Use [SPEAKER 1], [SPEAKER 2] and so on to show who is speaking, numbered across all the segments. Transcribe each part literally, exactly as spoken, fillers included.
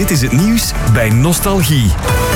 [SPEAKER 1] Dit is het nieuws bij Nostalgie.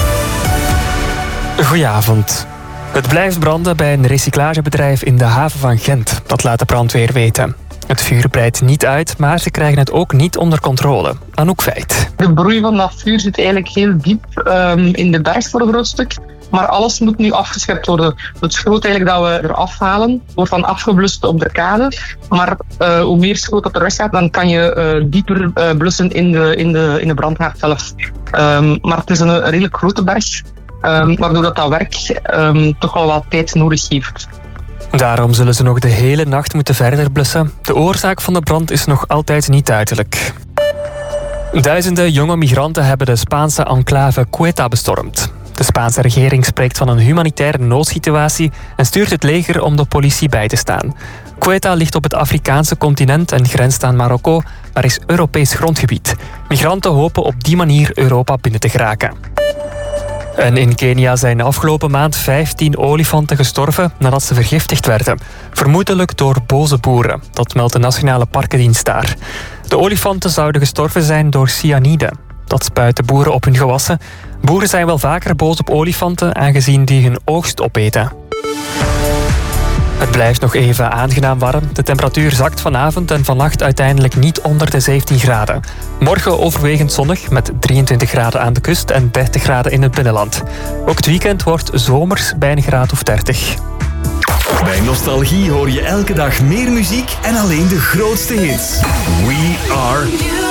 [SPEAKER 2] Goedenavond. Het blijft branden bij een recyclagebedrijf in de haven van Gent. Dat laat de brandweer weten. Het vuur breidt niet uit, maar ze krijgen het ook niet onder controle. Anouk Veit.
[SPEAKER 3] De broei van dat vuur zit eigenlijk heel diep um, in de berg voor een groot stuk. Maar alles moet nu afgeschept worden. Het schroot eigenlijk dat we eraf halen, wordt dan afgeblust op de kade. Maar uh, hoe meer schroot dat er weggaat, dan kan je uh, dieper uh, blussen in de, in, de, in de brandhaard zelf. Um, maar het is een, een redelijk grote berg, um, waardoor dat, dat werk um, toch wel wat tijd nodig heeft.
[SPEAKER 2] Daarom zullen ze nog de hele nacht moeten verder blussen. De oorzaak van de brand is nog altijd niet duidelijk. Duizenden jonge migranten hebben de Spaanse enclave Ceuta bestormd. De Spaanse regering spreekt van een humanitaire noodsituatie en stuurt het leger om de politie bij te staan. Ceuta ligt op het Afrikaanse continent en grenst aan Marokko, maar is Europees grondgebied. Migranten hopen op die manier Europa binnen te geraken. En in Kenia zijn de afgelopen maand vijftien olifanten gestorven nadat ze vergiftigd werden. Vermoedelijk door boze boeren. Dat meldt de Nationale Parkendienst daar. De olifanten zouden gestorven zijn door cyanide. Dat spuiten boeren op hun gewassen. Boeren zijn wel vaker boos op olifanten, aangezien die hun oogst opeten. Het blijft nog even aangenaam warm. De temperatuur zakt vanavond en vannacht uiteindelijk niet onder de zeventien graden. Morgen overwegend zonnig met drieëntwintig graden aan de kust en dertig graden in het binnenland. Ook het weekend wordt zomers bij een graad of dertig.
[SPEAKER 1] Bij Nostalgie hoor je elke dag meer muziek en alleen de grootste hits. We are...